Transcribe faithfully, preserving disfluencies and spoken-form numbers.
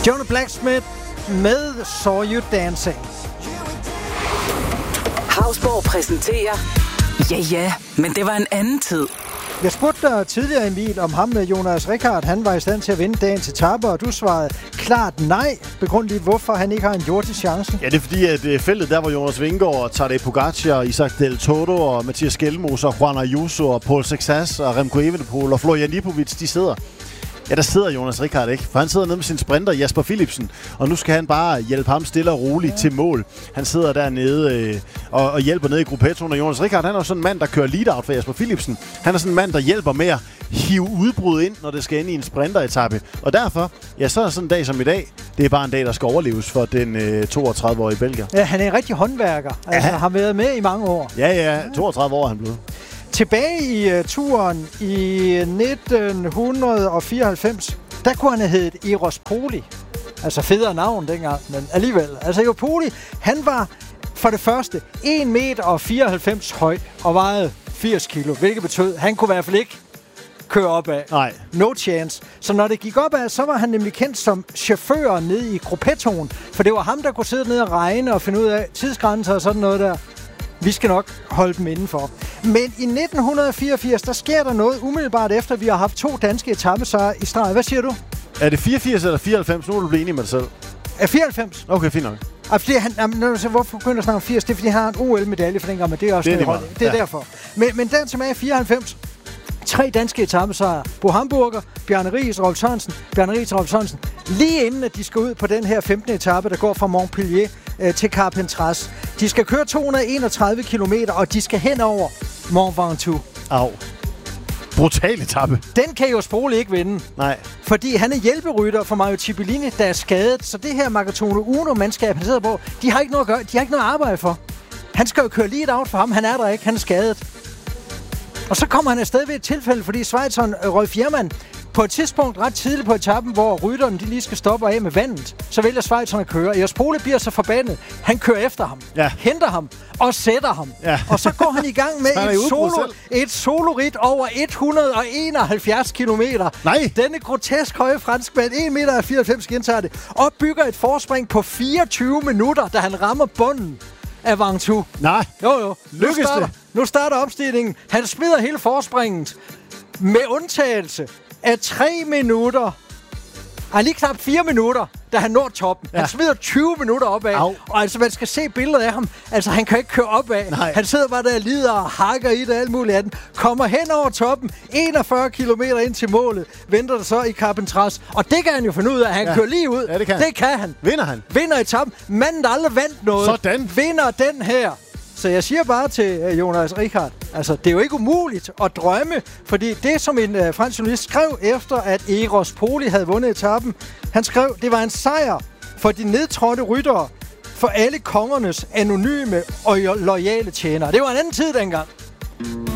Jonny Blacksmith med Saw You Dancing. Hausborg præsenterer... Ja, ja, men det var en anden tid. Jeg spurgte dig tidligere, Emil, om ham med Jonas Rikard, han var i stand til at vinde dagens etape, og du svarede klart nej. Begrund lige, hvorfor han ikke har en jordisk chance. Ja, det er fordi, at uh, feltet der, hvor Jonas Vingegaard, Tadej Pogacar, Isaac Del Toro og Mathias Skelmos og Juan Ayuso og Paul Sexas og Remco Evenepoel og Florian Lipovic, de sidder. Ja, der sidder Jonas Rikard ikke, for han sidder nede med sin sprinter Jasper Philipsen, og nu skal han bare hjælpe ham stille og roligt ja. til mål. Han sidder dernede øh, og, og hjælper nede i gruppettoen, og Jonas Rikard, han er sådan en mand, der kører lead-out for Jasper Philipsen. Han er sådan en mand, der hjælper med at hive udbrud ind, når det skal ind i en sprinteretappe. Og derfor, ja, så er sådan en dag som i dag, det er bare en dag, der skal overleves for den øh, toogtredive-årige belgier. Ja, han er en rigtig håndværker. Altså, ja. har været med i mange år. Ja, ja, toogtredive år er han blevet. Tilbage i uh, turen i nitten fireoghalvfems, der kunne han have heddet Eros Poli. Altså federe navn dengang, men alligevel. Altså Eros Poli, han var for det første en meter fireoghalvfems høj og vejede firs kilo, hvilket betød, at han kunne i hvert fald ikke køre opad. Nej. No chance. Så når det gik opad, så var han nemlig kendt som chauffør nede i gruppettoen, for det var ham, der kunne sidde nede og regne og finde ud af tidsgrænser og sådan noget der. Vi skal nok holde dem indenfor. Men i nitten fireogfirs, der sker der noget umiddelbart efter, vi har haft to danske etapesejre i streg. Hvad siger du? Er det fireogfirs eller fireoghalvfems? Nu er du blevet enig med dig selv. Er fireoghalvfems? Okay, fint nok. Og fordi han, jamen, så hvorfor begynder at snakke om firs? Det er, fordi han har en O L-medalje for dengang, men det er også det er, det, det er ja. derfor. Men, men den tilbage i fireoghalvfems, tre danske etapesejre. Bo Hamburger, Bjarne Riis og Rolf Sørensen. Bjarne Riis og Rolf Sørensen. Lige inden, at de skal ud på den her femtende etape, der går fra Montpellier øh, til Carpentras. De skal køre to hundrede og enogtredive kilometer, og de skal hen over Mont Ventoux. Au. Brutal etape. Den kan jo Spole ikke vinde. Nej. Fordi han er hjælperytter for Mario Cipollini, der er skadet. Så det her Maratona Uno-mandskab, han sidder på, de har ikke noget at gøre. De har ikke noget at arbejde for. Han skal jo køre lige et out for ham. Han er der ikke. Han er skadet. Og så kommer han afsted ved et tilfælde, fordi Schweizeren Rolf Jermann på et tidspunkt ret tidligt på etappen, hvor rytterne de lige skal stoppe af med vandet, så vælger Schweizeren at køre. Eros Poli bliver så forbandet. Han kører efter ham, ja. henter ham og sætter ham. Ja. Og så går han i gang med et, solo, et solorit over et hundrede og enoghalvfjerds kilometer. Nej. Denne grotesk høje franskmand, en meter fireoghalvfems gentager det, og bygger et forspring på fireogtyve minutter, da han rammer bunden af Ventoux. Nej. Jo, jo. Lykkes nu starter, det? Nu starter opstillingen. Han smider hele forspringet med undtagelse af tre minutter. Han lige knap fire minutter, da han når toppen. Ja. Han smider tyve minutter opad. Au. Og altså, man skal se billedet af ham. Altså, han kan ikke køre opad. Nej. Han sidder bare der og lider og hakker i det alt muligt andet. Kommer hen over toppen, enogfyrre kilometer ind til målet. Venter der så i Carpentras. Og det kan han jo finde ud af. Han ja. kører lige ud. Ja, det kan. Det kan han. Vinder han. Vinder etappen. Manden, der aldrig vandt noget. Sådan. Vinder den her. Så jeg siger bare til uh, Jonas Rikard, altså det er jo ikke umuligt at drømme, fordi det som en uh, fransk journalist skrev efter, at Eros Poli havde vundet etappen, han skrev, det var en sejr for de nedtrådte ryttere, for alle kongernes anonyme og loyale tjenere. Det var en anden tid dengang.